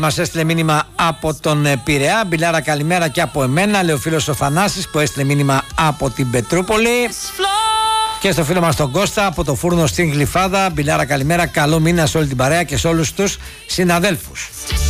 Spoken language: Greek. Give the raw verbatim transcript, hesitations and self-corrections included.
Μας έστειλε μήνυμα από τον Πειραιά. Μπιλάρα, καλημέρα και από εμένα. Λέει ο φίλος ο Θανάσης που έστειλε μήνυμα από την Πετρούπολη. Και στο φίλο μας τον Κώστα από το φούρνο στην Γλυφάδα. Μπιλάρα, καλημέρα. Καλό μήνα σε όλη την παρέα και σε όλους τους συναδέλφους.